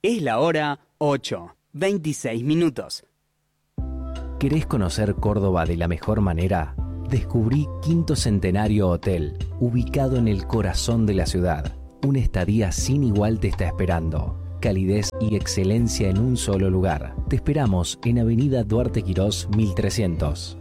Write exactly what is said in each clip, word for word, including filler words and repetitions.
Es la hora ocho, veintiséis minutos. ¿Querés conocer Córdoba de la mejor manera? Descubrí Quinto Centenario Hotel, ubicado en el corazón de la ciudad. Una estadía sin igual te está esperando. Calidez y excelencia en un solo lugar. Te esperamos en Avenida Duarte Quirós mil trescientos.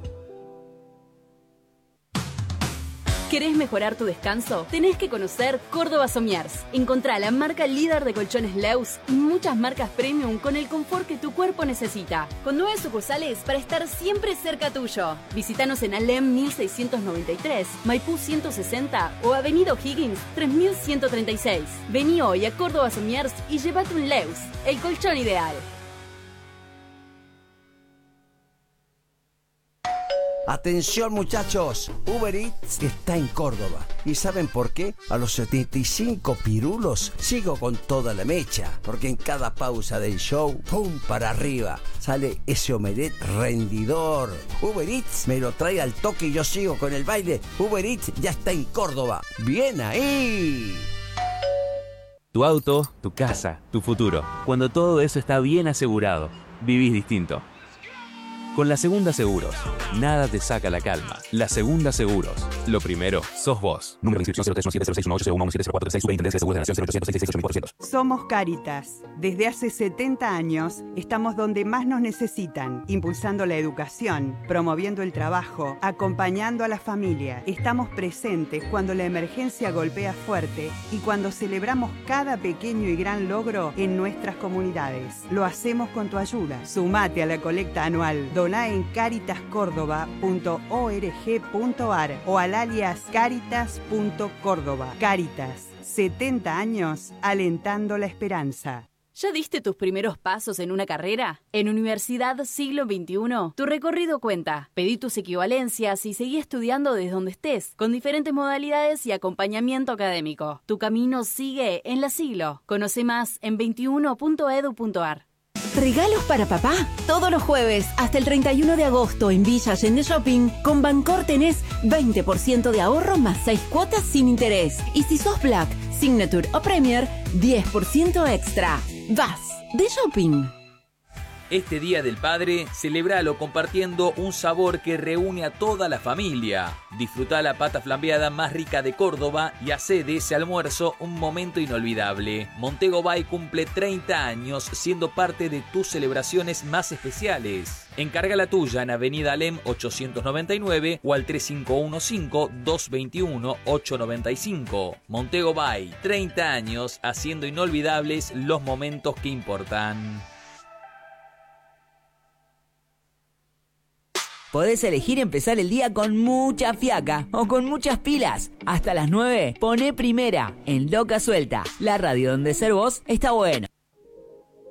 ¿Querés mejorar tu descanso? Tenés que conocer Córdoba Somiers. Encontrá la marca líder de colchones Leus y muchas marcas premium con el confort que tu cuerpo necesita. Con nueve sucursales para estar siempre cerca tuyo. Visítanos en Alem mil seiscientos noventa y tres, Maipú ciento sesenta o Avenida O'Higgins tres mil ciento treinta y seis. Vení hoy a Córdoba Somiers y llévate un Leus, el colchón ideal. Atención muchachos, Uber Eats está en Córdoba. ¿Y saben por qué? A los setenta y cinco pirulos sigo con toda la mecha. Porque en cada pausa del show, ¡pum! Para arriba, sale ese omelette rendidor. Uber Eats me lo trae al toque y yo sigo con el baile. Uber Eats ya está en Córdoba. ¡Bien ahí! Tu auto, tu casa, tu futuro. Cuando todo eso está bien asegurado, vivís distinto. Con La Segunda Seguros, nada te saca la calma. La Segunda Seguros, lo primero, sos vos. Número de inscripción cero tres uno siete cero seis uno ocho cero uno siete cero cuatro tres seis. Superintendencia de Seguros de la Nación cero ochocientos seiscientos sesenta y ocho mil cuatrocientos. Somos Cáritas. Desde hace setenta años estamos donde más nos necesitan, impulsando la educación, promoviendo el trabajo, acompañando a la familia. Estamos presentes cuando la emergencia golpea fuerte y cuando celebramos cada pequeño y gran logro en nuestras comunidades. Lo hacemos con tu ayuda. Sumate a la colecta anual. Doná en caritas córdoba punto org punto ar o al alias caritas punto córdoba. Cáritas, setenta años alentando la esperanza. ¿Ya diste tus primeros pasos en una carrera? En Universidad Siglo veintiuno, tu recorrido cuenta. Pedí tus equivalencias y seguí estudiando desde donde estés, con diferentes modalidades y acompañamiento académico. Tu camino sigue en la Siglo. Conoce más en veintiuno punto edu punto ar. ¿Regalos para papá? Todos los jueves hasta el treinta y uno de agosto en Villa Allende Shopping, con Bancor tenés veinte por ciento de ahorro más seis cuotas sin interés. Y si sos Black, Signature o Premier, diez por ciento extra. Vas de shopping. Este Día del Padre, celebralo compartiendo un sabor que reúne a toda la familia. Disfrutá la pata flambeada más rica de Córdoba y hacé de ese almuerzo un momento inolvidable. Montego Bay cumple treinta años siendo parte de tus celebraciones más especiales. Encarga la tuya en Avenida Alem ochocientos noventa y nueve o al tres cinco uno cinco, dos dos uno, ocho nueve cinco. Montego Bay, treinta años haciendo inolvidables los momentos que importan. Podés elegir empezar el día con mucha fiaca o con muchas pilas. Hasta las nueve, poné primera en Loca Suelta, la radio donde ser vos está bueno.